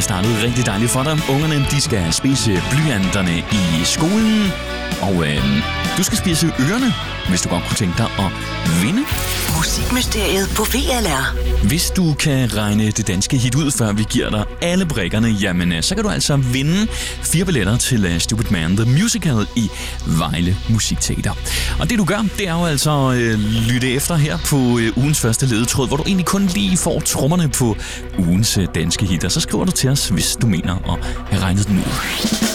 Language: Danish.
startet rigtig dejligt for dig. Ungerne, de skal spise blyanterne i skolen, og du skal spise ørerne, hvis du godt kunne tænke dig at vinde. Musikmysteriet på VLR. Hvis du kan regne det danske hit ud, før vi giver dig alle brikkerne, jamen så kan du altså vinde 4 billetter til Stupid Man The Musical i Vejle Musikteater. Og det du gør, det er jo altså lytte efter her på ugens første ledetråd, hvor du egentlig kun lige får trommerne på ugens danske hit. Og så skriver du til os, hvis du mener at have regnet den ud.